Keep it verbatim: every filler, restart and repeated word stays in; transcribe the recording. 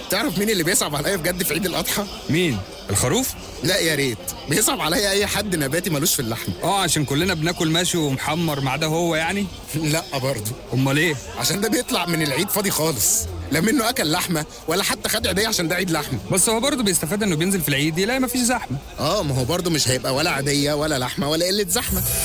تعرف مين اللي بيصعب عليا بجد في عيد الاضحى؟ مين؟ الخروف؟ لا يا ريت، بيصعب عليا اي حد نباتي ملوش في اللحمه. اه عشان كلنا بناكل ماشي ومحمر ما عدا هو يعني. لا برضه. امال ايه؟ عشان ده بيطلع من العيد فاضي خالص، لا منه اكل لحمه ولا حتى خد عيديه عشان ده عيد لحمه. بس هو برضه بيستفاد انه بينزل في العيد يلاقي مفيش زحمه. اه ما هو برضه مش هيبقى ولا عاديه ولا لحمه ولا قله زحمه.